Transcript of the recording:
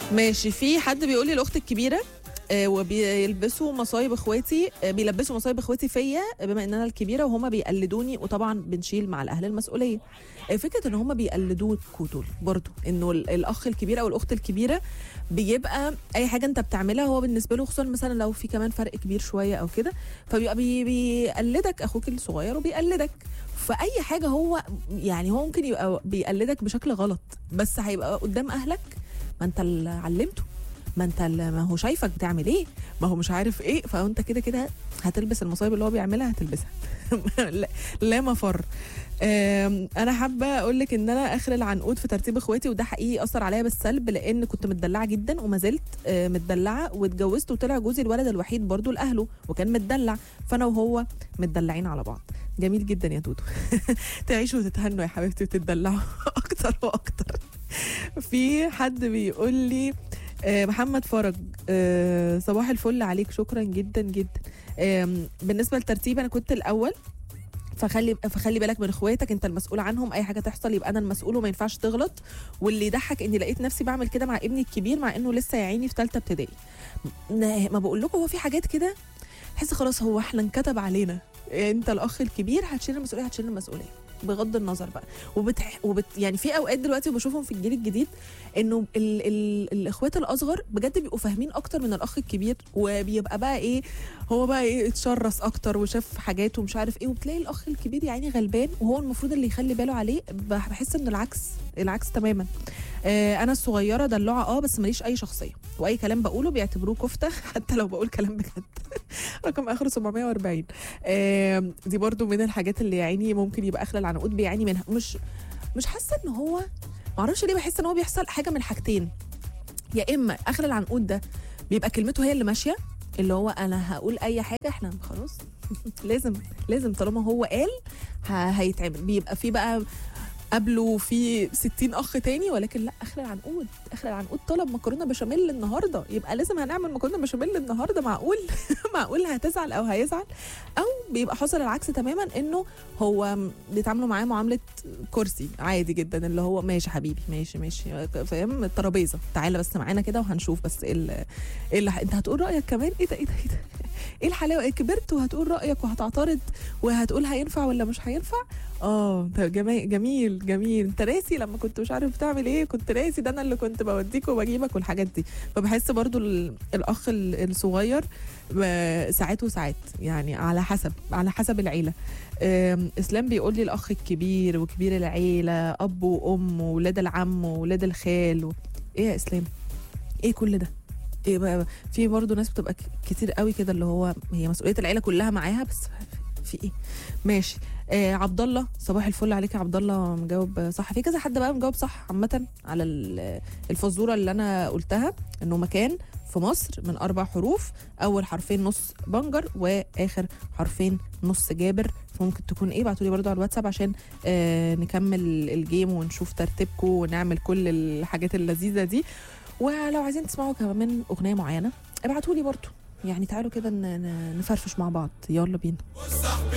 ماشي. في حد بيقول لي الاخت الكبيره وبيلبسوا مصايب اخواتي، بيلبسوا مصايب اخواتي فيا بما ان انا الكبيره وهما بيقلدوني، وطبعا بنشيل مع الاهل المسؤوليه. فكره ان هما بيقلدوكوا دول برضو، انه الاخ الكبير او الاخت الكبيره بيبقى اي حاجه انت بتعملها هو بالنسبه له، خصوصا مثلا لو في كمان فرق كبير شويه او كده، فبيبقى بيقلدك اخوك الصغير وبيقلدك فاي حاجه. هو يعني هو ممكن يبقى بيقلدك بشكل غلط، بس هيبقى قدام اهلك ما انت اللي علمته، ما هو شايفك بتعمل ايه، ما هو مش عارف ايه، فانت كده كده هتلبس المصايب اللي هو بيعملها هتلبسها. لا مفر. انا حابه اقول لك ان انا اخر العنقود في ترتيب اخواتي، وده حقيقي اثر عليا بالسلب، لان كنت متدلعه جدا وما زلت متدلعه، واتجوزت وطلع جوزي الولد الوحيد برضو لاهله وكان متدلع، فانا وهو متدلعين على بعض. جميل جدا يا دودو. تعيشوا وتتهنوا يا حبيبتي وتتدلعوا اكتر واكتر. في حد بيقول لي محمد فرج، صباح الفل عليك، شكرا جدا جدا. بالنسبه للترتيب انا كنت الاول، فخلي بالك من اخواتك، انت المسؤول عنهم، اي حاجه تحصل يبقى انا المسؤول وما ينفعش تغلط. واللي يضحك اني لقيت نفسي بعمل كده مع ابني الكبير مع انه لسه يا عيني في ثالثه ابتدائي. ما بقول لكم هو في حاجات كده حس خلاص هو احنا انكتب علينا، انت الاخ الكبير هتشيل المسؤوليه بغض النظر بقى. يعني في اوقات دلوقتي وبشوفهم في الجيل الجديد انه الاخوات الاصغر بجد بيبقوا فاهمين اكتر من الاخ الكبير، وبيبقى بقى ايه، هو بقى ايه اتشرس اكتر وشاف حاجات ومش عارف ايه، وبتلاقي الاخ الكبير يعني غلبان وهو المفروض اللي يخلي باله عليه. بحس ان العكس تماما. انا الصغيره دلوعه بس ماليش اي شخصيه، واي كلام بقوله بيعتبروه كفته حتى لو بقول كلام بجد. رقم اخره 740. دي برضو من الحاجات اللي يعني ممكن يبقى اخر العنقود بيعاني منها. مش حاسه ان هو، معرفش ليه بحس ان هو بيحصل حاجه من حاجتين، يا اما اخر العنقود ده بيبقى كلمته هي اللي ماشيه، اللي هو انا هقول اي حاجه احنا خلاص لازم طالما هو قال هيتعمل. بيبقى في بقى قبله في 60 اخ تاني، ولكن لا، اخر العنقود طلب مكرونه بشاميل النهارده، يبقى لازم هنعمل مكرونه بشاميل النهارده. معقول هتزعل او هيزعل. او بيبقى حصل العكس تماما، انه هو بيتعاملوا معاه معامله كرسي عادي جدا، اللي هو ماشي حبيبي ماشي فاهم، الترابيزه تعالى بس معانا كده وهنشوف بس ايه اللي انت هتقول رايك كمان، ايه ده ايه الحلاوه، ايه كبرت وهتقول رايك وهتعترض وهتقول هينفع ولا مش هينفع. جميل انت ناسي لما كنت مش عارف بتعمل ايه، كنت ناسي ده انا اللي كنت بوديك وبجيبك والحاجات دي. فبحس برضو الاخ الصغير ساعات وساعات، يعني على حسب العيله. اسلام بيقول لي الاخ الكبير وكبير العيله، اب وام وولاد العم وولاد الخال ايه يا اسلام، ايه كل ده؟ إيه بقى؟ في برضه ناس بتبقى كتير قوي كده، اللي هو هي مسؤوليه العيله كلها معاها، بس في ايه. ماشي. عبد الله، صباح الفل عليك يا عبد الله، مجاوب صح. في كذا حد بقى مجاوب صح عامه على الفزوره اللي انا قلتها، انه مكان في مصر من 4 حروف، اول حرفين نص بنجر واخر حرفين نص جابر. فممكن تكون ايه، ابعتوا لي برضو على الواتساب عشان نكمل الجيم ونشوف ترتيبكم ونعمل كل الحاجات اللذيذه دي. ولو عايزين تسمعوا كمان اغنيه معينه ابعتوا لي برضو، يعني تعالوا كده نفرفش مع بعض، يلا بينا.